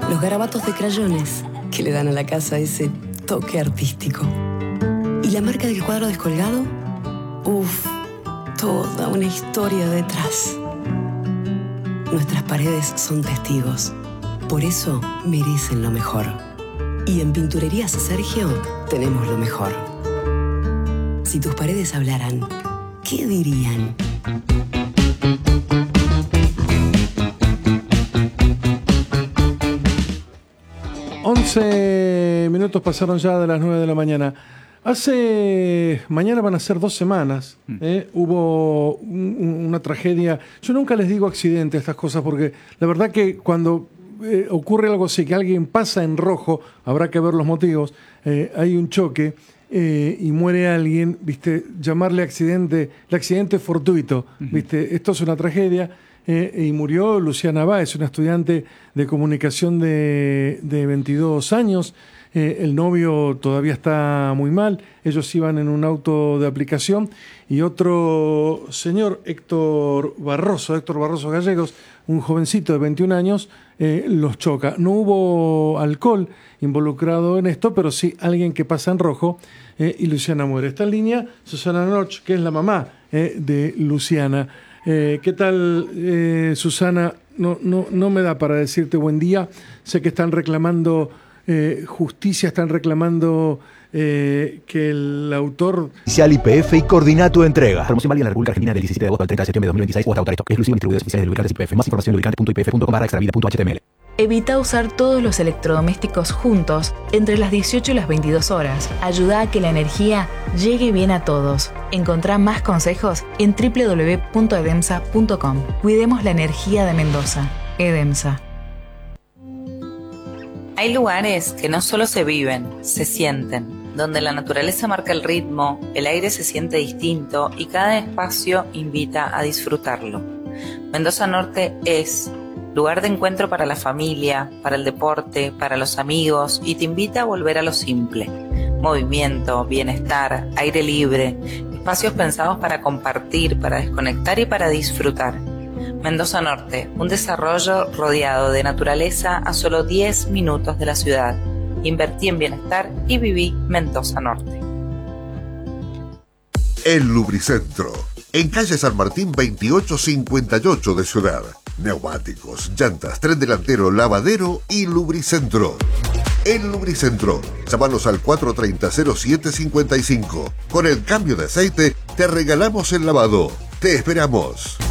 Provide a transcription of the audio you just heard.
los garabatos de crayones que le dan a la casa ese toque artístico. ¿Y la marca del cuadro descolgado? Uf, toda una historia detrás. Nuestras paredes son testigos. Por eso merecen lo mejor. Y en Pinturerías Sergio tenemos lo mejor. Si tus paredes hablaran, ¿qué dirían? Minutos pasaron ya de las 9 de la mañana. Mañana van a ser 2 semanas. Hubo una tragedia. Yo nunca les digo accidente a estas cosas porque la verdad que cuando ocurre algo así, que alguien pasa en rojo, habrá que ver los motivos, hay un choque y muere alguien, ¿viste? Llamarle accidente, el accidente fortuito, ¿viste? Esto es una tragedia. Y murió Luciana Báez, una estudiante de comunicación de 22 años. El novio todavía está muy mal. Ellos iban en un auto de aplicación y otro señor, Héctor Barroso Gallegos, un jovencito de 21 años, los choca. No hubo alcohol involucrado en esto, pero sí alguien que pasa en rojo y Luciana muere. Está en línea Susana Noch, que es la mamá de Luciana. ¿Qué tal, Susana? No me da para decirte buen día. Sé que están reclamando justicia, están reclamando que el autor... Oficial YPF y coordina tu entrega. Promoción válida en la República Argentina del 17 de agosto al 30 de septiembre de 2026 o hasta agotar esto. Exclusivo en distribuidores oficiales de lubricantes YPF. Más información en lubricante.ypf.com/extravida.html. Evita usar todos los electrodomésticos juntos entre las 18 y las 22 horas. Ayuda a que la energía llegue bien a todos. Encontrá más consejos en www.edemsa.com. Cuidemos la energía de Mendoza. Edemsa. Hay lugares que no solo se viven, se sienten, donde la naturaleza marca el ritmo, el aire se siente distinto y cada espacio invita a disfrutarlo. Mendoza Norte es lugar de encuentro para la familia, para el deporte, para los amigos y te invita a volver a lo simple. Movimiento, bienestar, aire libre, espacios pensados para compartir, para desconectar y para disfrutar. Mendoza Norte, un desarrollo rodeado de naturaleza a solo 10 minutos de la ciudad. Invertí en bienestar y viví Mendoza Norte. El Lubricentro, en calle San Martín 2858 de Ciudad. Neumáticos, llantas, tren delantero, lavadero y Lubricentro. El Lubricentro. Llámanos al 430-0755. Con el cambio de aceite te regalamos el lavado. Te esperamos.